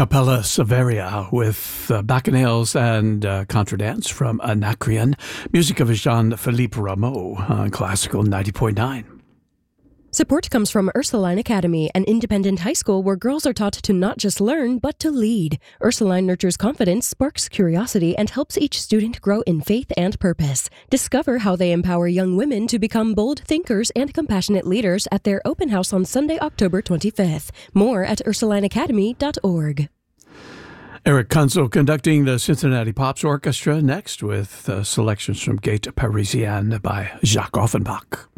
Capella Severia with Bacchanales and Contradance from Anacreon. Music of Jean-Philippe Rameau on Classical 90.9. Support comes from Ursuline Academy, an independent high school where girls are taught to not just learn, but to lead. Ursuline nurtures confidence, sparks curiosity, and helps each student grow in faith and purpose. Discover how they empower young women to become bold thinkers and compassionate leaders at their open house on Sunday, October 25th. More at ursulineacademy.org. Eric Kunzel conducting the Cincinnati Pops Orchestra next with selections from Gaite Parisienne by Jacques Offenbach.